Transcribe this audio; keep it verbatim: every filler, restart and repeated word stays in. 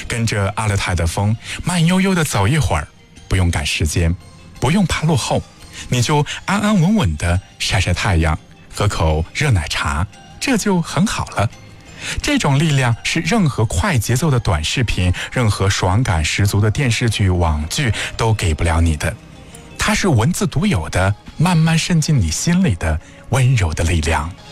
跟着阿勒泰的风慢悠悠地走一会儿，不用赶时间，不用怕落后，你就安安稳稳地晒晒太阳，喝口热奶茶，这就很好了。这种力量是任何快节奏的短视频，任何爽感十足的电视剧、网剧都给不了你的。它是文字独有的，慢慢渗进你心里的温柔的力量。